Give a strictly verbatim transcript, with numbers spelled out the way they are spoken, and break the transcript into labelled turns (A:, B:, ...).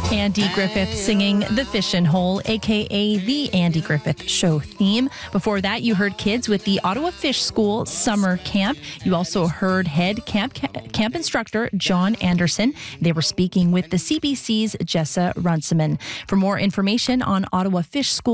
A: Andy Griffith singing The Fishin' Hole, a k a the Andy Griffith Show theme. Before that, you heard kids with the Ottawa Fish School Summer Camp. You also heard head camp camp instructor John Anderson. They were speaking with the C B C's Jessa Runciman. For more information on Ottawa Fish School,